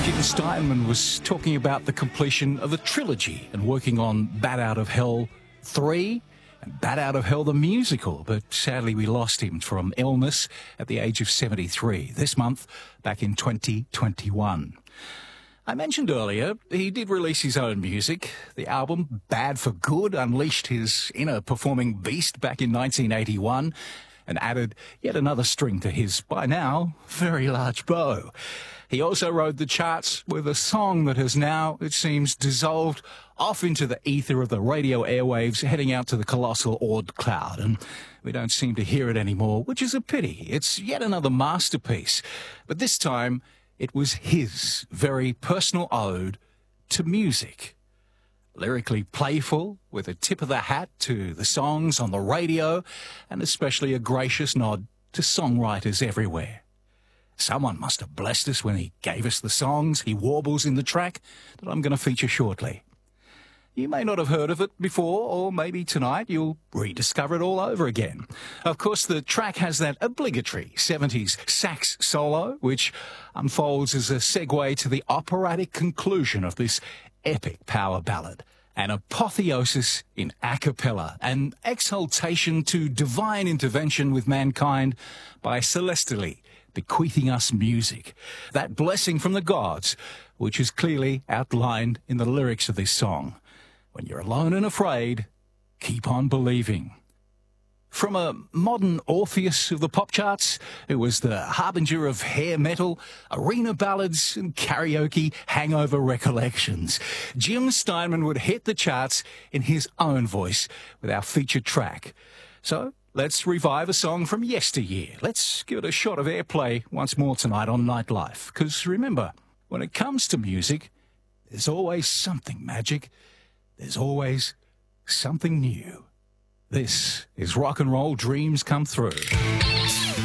Jim Steinman was talking about the completion of a trilogy and working on Bat Out of Hell 3 and Bat Out of Hell the musical, but sadly we lost him from illness at the age of 73 this month, back in 2021. I mentioned earlier he did release his own music. The album Bad for Good unleashed his inner performing beast back in 1981 and added yet another string to his, by now, very large bow. He also rode the charts with a song that has now, it seems, dissolved off into the ether of the radio airwaves, heading out to the colossal Oort cloud. And we don't seem to hear it anymore, which is a pity. It's yet another masterpiece. But this time, it was his very personal ode to music. Lyrically playful, with a tip of the hat to the songs on the radio, and especially a gracious nod to songwriters everywhere. Someone must have blessed us when he gave us the songs he warbles in the track that I'm going to feature shortly. You may not have heard of it before, or maybe tonight you'll rediscover it all over again. Of course, the track has that obligatory 70s sax solo, which unfolds as a segue to the operatic conclusion of this epic power ballad. An apotheosis in a cappella, an exaltation to divine intervention with mankind by celestially bequeathing us music. That blessing from the gods, which is clearly outlined in the lyrics of this song. When you're alone and afraid, keep on believing. From a modern Orpheus of the pop charts, who was the harbinger of hair metal, arena ballads and karaoke hangover recollections, Jim Steinman would hit the charts in his own voice with our featured track. So let's revive a song from yesteryear. Let's give it a shot of airplay once more tonight on Nightlife. Because remember, when it comes to music, there's always something magic. There's always something new. This is Rock and Roll Dreams Come Through.